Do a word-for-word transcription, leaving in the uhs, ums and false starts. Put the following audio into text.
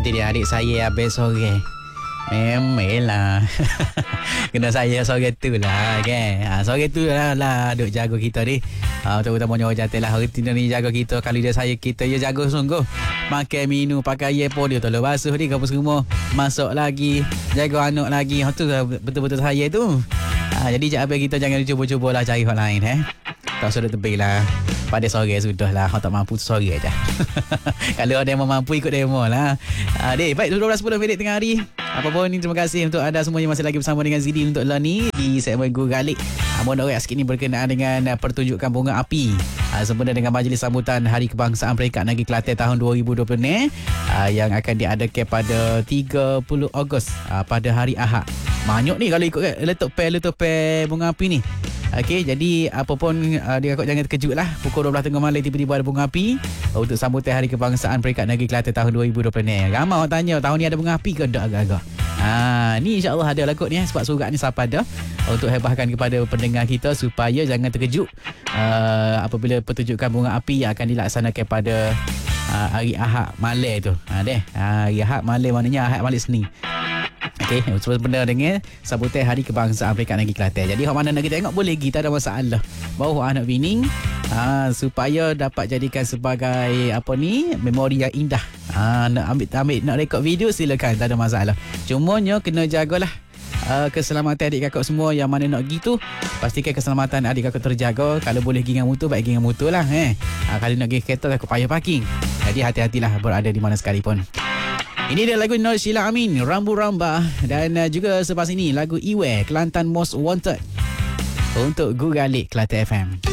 Nanti dia adik saya habis sore. Memelah. Kena saya sore tu lah kan. Ha, sore tu lah, lah duk jaga kita ni. Ha, terutamanya orang jantan lah. Hari ni jaga kita. Kali dia saya kita, dia jaga sungguh. Makan minum pakai air pun dia tolong basuh ni. Kamu semua masuk lagi. Jaga anak lagi. Ha, tu betul-betul saya tu. Ha, jadi jangan kita jangan cuba-cuba lah cari orang lain. Eh. Tak sudah tebing lah. Pada sore sudah lah. Kalau tak mampu sore aja. Kalau ada yang mampu ikut demo lah. Ha, dek, baik dua belas sepuluh minit tengah hari. Apa pun ni, terima kasih untuk anda semua yang masih lagi bersama dengan Zidi untuk lah ni di segmen Gugalik. Abang nak sikit ni berkenaan dengan pertunjukan bunga api ha, sempena dengan majlis sambutan Hari Kebangsaan Peringkat Negeri Kelantan tahun dua ribu dua puluh ni ha, yang akan diadakan pada tiga puluh Ogos ha, pada hari Ahad. Banyak ni kalau ikut letak pair letak pair bunga api ni. Okey, jadi apa pun uh, dia kau jangan terkejut lah. Pukul dua belas tengah malam tiba-tiba ada bunga api uh, untuk sambutan Hari Kebangsaan Peringkat Negeri Kelantan tahun dua ribu dua puluh ni. Ramai orang tanya tahun ni ada bunga api ke tak agak-agak. Ha, ni insya-Allah ada lah kot ni sebab surat ni siapa ada uh, untuk hebahkan kepada pendengar kita supaya jangan terkejut uh, apabila pertunjukan bunga api yang akan dilaksanakan pada uh, hari Ahad malam tu. Ha deh. Ha, hari Ahad malam maknanya Ahad malam Senin. Okey, sebenarnya dengan sambutan Hari Kebangsaan Peringkat Negeri Kelantan. Jadi hak mana nak kita tengok boleh kita ada masalah. Bawa anak bini ha, supaya dapat jadikan sebagai apa ni memori yang indah. Ha, nak ambil ambil nak rekod video silakan, tak ada masalah. Cumanya kena jagalah uh, keselamatan adik kakak semua yang mana nak gitu. Pastikan keselamatan adik kakak terjaga. Kalau boleh pergi dengan motor, baik pergi dengan motor lah eh. Ha, kalau nak pergi kereta takut payah parking. Jadi hati-hatilah berada di mana sekalipun. Ini dia lagu Nur Sheila Amin, Rambu Rambah. Dan uh, juga selepas ini lagu Iwe, Kelantan Most Wanted untuk Gugalik Kelantan F M.